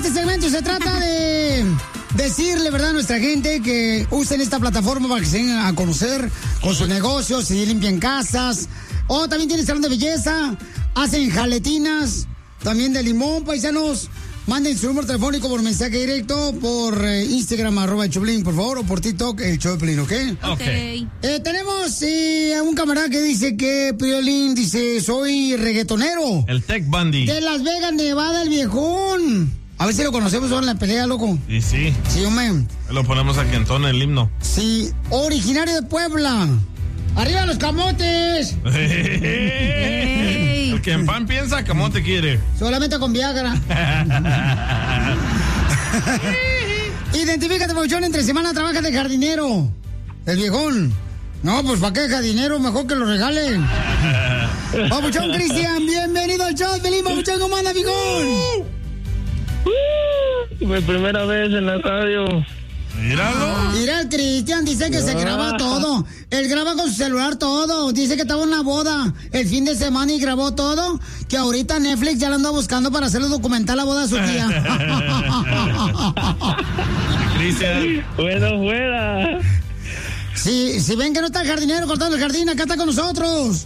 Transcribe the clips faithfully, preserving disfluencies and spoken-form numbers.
este segmento se trata de decirle, ¿verdad?, a nuestra gente que usen esta plataforma para que se den a conocer con sus negocios, si limpian casas, o también tienen salón de belleza, hacen jaletinas, también de limón, paisanos. Manden su número telefónico por mensaje directo, por eh, Instagram, arroba el Choplin, por favor, o por TikTok, el Choplin, ¿ok? Ok. Eh, tenemos eh, a un camarada que dice que, Piolín, dice, soy reggaetonero. El Tech Bundy. De Las Vegas, Nevada, el viejón. A ver si lo conocemos ahora en la pelea, loco. Y sí. Sí, hombre. Lo ponemos aquí en tono el himno. Sí, originario de Puebla. ¡Arriba los camotes! Hey. El que en pan piensa, camote quiere. Solamente con Viagra. Identifícate, Pauchón, entre semana trabaja de jardinero. El viejón. No, pues ¿para qué jardinero? Mejor que lo regalen. Papuchón Cristian, bienvenido al show. Feliz Papuchón, ¿cómo anda, viejón? Uh, mi primera vez en la radio. Míralo. Mira, el Cristian dice que se graba todo. Él graba con su celular todo. Dice que estaba en una boda el fin de semana y grabó todo. Que ahorita Netflix ya lo anda buscando para hacerle documental la boda de su tía. Cristian. Bueno, fuera. Si, si ven que no está el jardinero cortando el jardín, acá está con nosotros.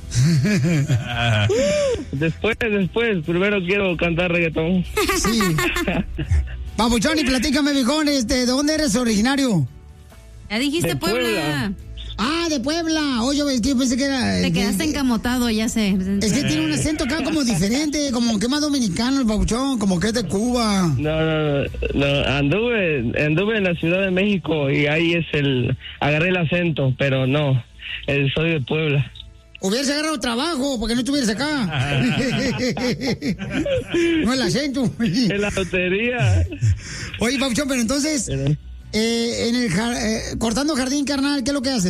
Después, después. Primero quiero cantar reggaetón. Sí. Papuchón, y platícame, viejón, este, ¿de dónde eres originario? Ya dijiste De Puebla. Puebla. Ah, de Puebla. Oye, es que yo pensé que era... Te eh, quedaste de- encamotado, ya sé. Es que tiene un acento acá como diferente, como que más dominicano el Papuchón, como que es de Cuba. No, no, no, no, anduve, anduve en la Ciudad de México y ahí es el, agarré el acento, pero no, eh, soy de Puebla. Hubieras agarrado trabajo, porque no estuvieras acá. No el acento. En la lotería. Oye, Papuchón, pero entonces, Pero- eh, en el jar- eh, cortando jardín, carnal, ¿qué es lo que haces?